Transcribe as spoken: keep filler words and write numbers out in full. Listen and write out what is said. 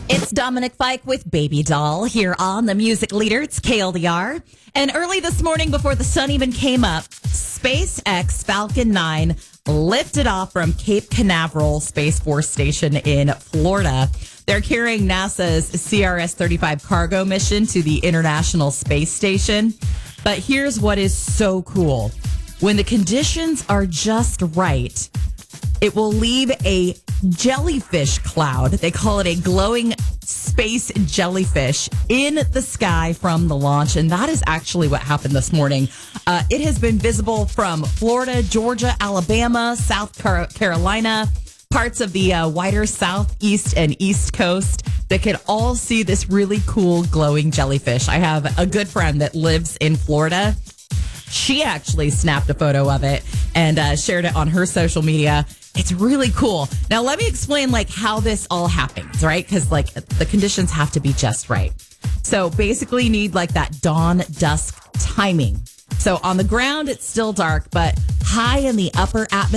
It's Dominic Fike with Baby Doll here on the Music Leader. It's K L D R. And early this morning, before the sun even came up, SpaceX Falcon nine lifted off from Cape Canaveral Space Force Station in Florida. They're carrying NASA's C R S thirty-five cargo mission to the International Space Station. But here's what is so cool. When the conditions are just right, it will leave a jellyfish cloud. They call it a glowing space jellyfish in the sky from the launch. And that is actually what happened this morning. Uh, it has been visible from Florida, Georgia, Alabama, South Car- Carolina, parts of the uh, wider southeast and east coast that could all see this really cool glowing jellyfish. I have a good friend that lives in Florida. She actually snapped a photo of it and uh, shared it on her social media. It's really cool. Now, let me explain like how this all happens, right? Because like the conditions have to be just right. So basically you need like that dawn dusk timing. So on the ground, it's still dark, but high in the upper atmosphere,